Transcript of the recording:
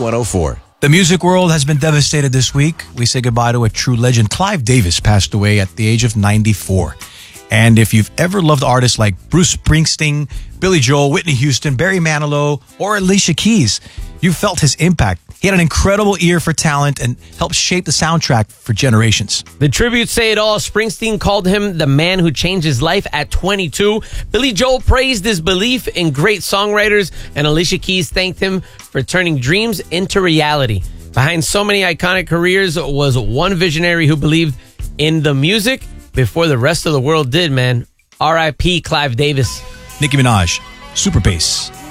104. The music world has been devastated this week. We say goodbye to a true legend. Clive Davis passed away at the age of 94. And if you've ever loved artists like Bruce Springsteen, Billy Joel, Whitney Houston, Barry Manilow, or Alicia Keys, you felt his impact. He had an incredible ear for talent and helped shape the soundtrack for generations. The tributes say it all. Springsteen called him the man who changed his life at 22. Billy Joel praised his belief in great songwriters, and Alicia Keys thanked him for turning dreams into reality. Behind so many iconic careers was one visionary who believed in the music before the rest of the world did, man. R.I.P. Clive Davis. Nicki Minaj, Super Bass.